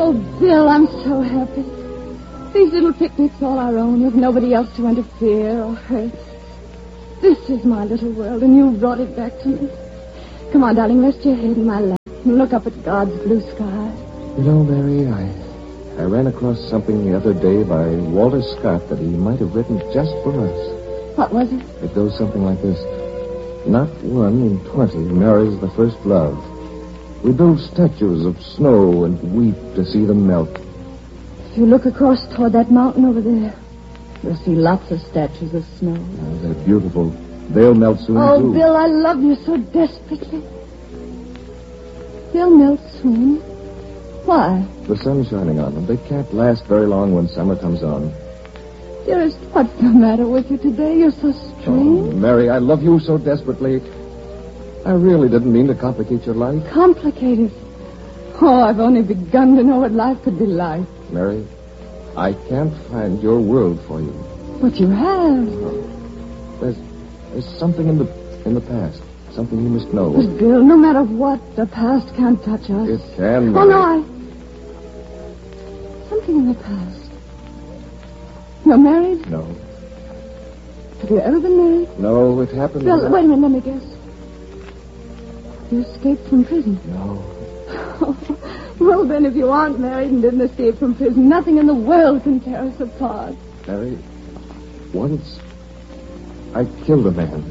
Oh, Bill, I'm so happy. These little picnics all our own with nobody else to interfere or hurt. This is my little world, and you brought it back to me. Come on, darling, rest your head in my lap and look up at God's blue sky. You know, Mary, I ran across something the other day by Walter Scott that he might have written just for us. What was it? It goes something like this. Not 1 in 20 marries the first love. We build statues of snow and weep to see them melt. If you look across toward that mountain over there, you'll see lots of statues of snow. They're beautiful. They'll melt soon, Oh, too. Bill, I love you so desperately. They'll melt soon. Why? The sun's shining on them. They can't last very long when summer comes on. Dearest, what's the matter with you today? You're so strange. Oh, Mary, I love you so desperately. I really didn't mean to complicate your life. Complicated? Oh, I've only begun to know what life could be like. Mary, I can't find your world for you. But you have. There's something in the past. Something you must know. But, Bill, no matter what, the past can't touch us. It can, Mary. Oh, no, Something in the past. You're married? No. Have you ever been married? No, it happened... Bill, wait a minute, let me guess. You escaped from prison? No. Well, then, if you aren't married and didn't escape from prison, nothing in the world can tear us apart. Mary, once I killed a man.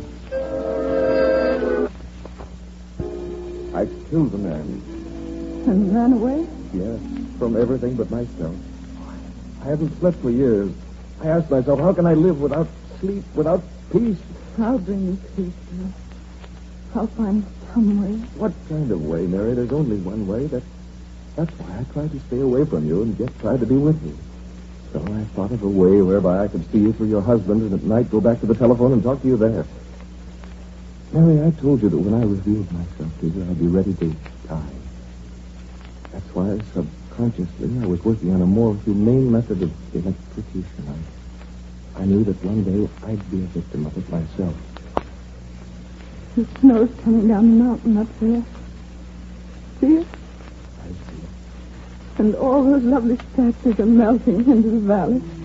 I killed a man. And ran away? Yes, from everything but myself. I haven't slept for years. I asked myself, how can I live without sleep, without peace? I'll bring you peace, Bill. I'll find some way. What kind of way, Mary? There's only one way. That's why I tried to stay away from you and yet tried to be with you. So I thought of a way whereby I could see you through your husband and at night go back to the telephone and talk to you there. Mary, I told you that when I revealed myself to you, I'd be ready to die. That's why subconsciously I was working on a more humane method of electrocution. I knew that one day I'd be a victim of it myself. The snow's coming down the mountain up there. See it? I see. And all those lovely statues are melting into the valley.